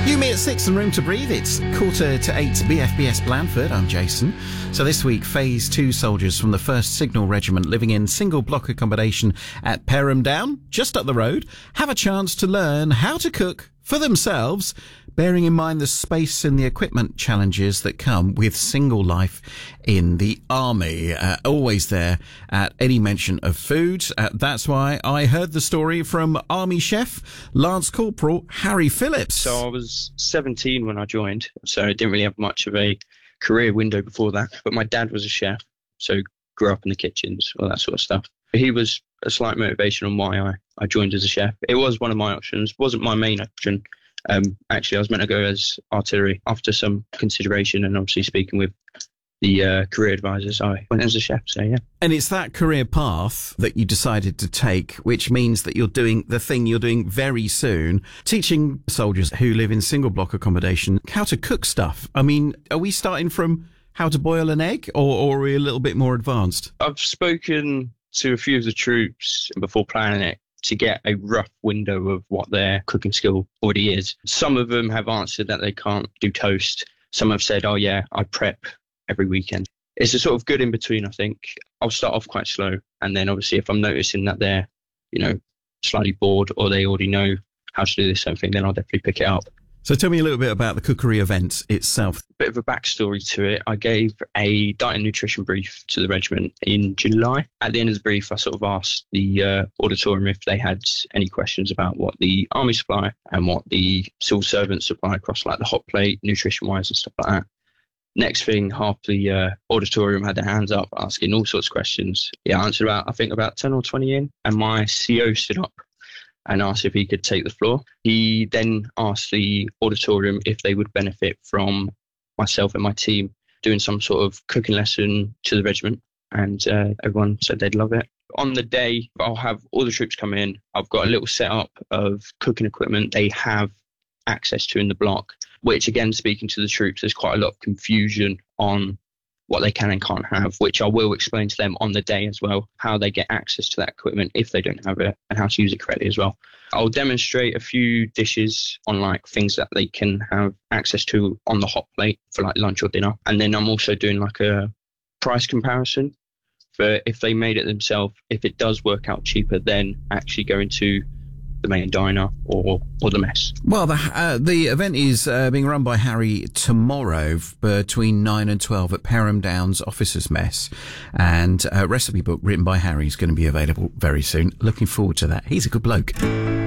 You, me at 6 and Room to Breathe. It's 7:45 BFBS Blandford. I'm Jason. So this week, Phase 2 soldiers from the 1st Signal Regiment living in single block accommodation at Perham Down, just up the road, have a chance to learn how to cook for themselves, bearing in mind the space and the equipment challenges that come with single life in the army. Always there at any mention of food. That's why I heard the story from Army Chef Lance Corporal Harry Phillips. So I was 17 when I joined, so I didn't really have much of a career window before that. But my dad was a chef, so grew up in the kitchens, all that sort of stuff. He was a slight motivation on why I joined as a chef. It was one of my options, wasn't my main option. Actually, I was meant to go as artillery. After some consideration and obviously speaking with the career advisors, I went as a chef, so yeah. And it's that career path that you decided to take, which means that you're doing the thing you're doing very soon, teaching soldiers who live in single block accommodation how to cook stuff. I mean, are we starting from how to boil an egg, or are we a little bit more advanced? I've spoken to a few of the troops before planning it to get a rough window of what their cooking skill already is. Some of them have answered that they can't do toast. Some have said, oh yeah, I prep every weekend. It's a sort of good in between, I think. I'll start off quite slow, and then obviously if I'm noticing that they're, slightly bored or they already know how to do this sort of thing, then I'll definitely pick it up. So tell me a little bit about the cookery event itself. Bit of a backstory to it. I gave a diet and nutrition brief to the regiment in July. At the end of the brief, I sort of asked the auditorium if they had any questions about what the army supply and what the civil servants supply across like the hot plate, nutrition-wise and stuff like that. Next thing, half the auditorium had their hands up asking all sorts of questions. I answered about 10 or 20 in, and my CO stood up and asked if he could take the floor. He then asked the auditorium if they would benefit from myself and my team doing some sort of cooking lesson to the regiment, and everyone said they'd love it. On the day, I'll have all the troops come in. I've got a little setup of cooking equipment they have access to in the block, which again, speaking to the troops, there's quite a lot of confusion on what they can and can't have, which I will explain to them on the day as well, how they get access to that equipment if they don't have it and how to use it correctly as well. I'll demonstrate a few dishes on like things that they can have access to on the hot plate for like lunch or dinner. And then I'm also doing like a price comparison for if they made it themselves, if it does work out cheaper, then actually going to the main diner or the mess. Well, the event is being run by Harry tomorrow between 9 and 12 at Perham Downs Officers' Mess, and a recipe book written by Harry is going to be available very soon. Looking forward to that. He's a good bloke.